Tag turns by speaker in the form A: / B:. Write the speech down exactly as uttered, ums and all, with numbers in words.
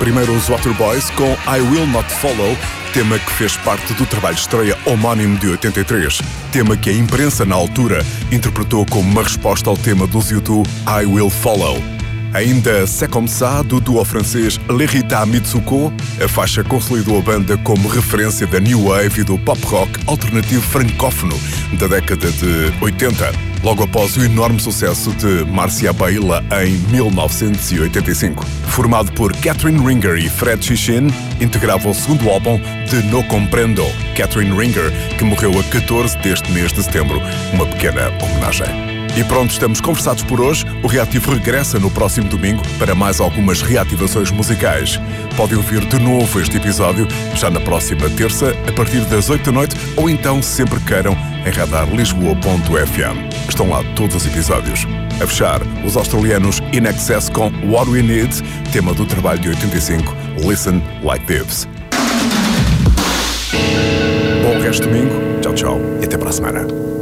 A: Primeiro os Waterboys com I Will Not Follow, tema que fez parte do trabalho de estreia homónimo de oitenta e três, tema que a imprensa na altura interpretou como uma resposta ao tema dos U dois I Will Follow. Ainda C'est Comme Ça, do duo francês Lerita Mitsuko, a faixa consolidou a banda como referência da New Wave e do pop rock alternativo francófono da década de oitenta, logo após o enorme sucesso de Marcia Baila em mil novecentos e oitenta e cinco. Formado por Catherine Ringer e Fred Chichin, integrava o segundo álbum de No Comprendo, Catherine Ringer, que morreu a catorze deste mês de setembro, uma pequena homenagem. E pronto, estamos conversados por hoje. O Reativo regressa no próximo domingo para mais algumas reativações musicais. Podem ouvir de novo este episódio já na próxima terça, a partir das oito da noite, ou então, sempre queiram, em radar lisboa ponto f m. Estão lá todos os episódios. A fechar, os australianos In Excess com What We Need, tema do trabalho de oitenta e cinco, Listen Like This. Bom resto de domingo, tchau, tchau e até para a semana.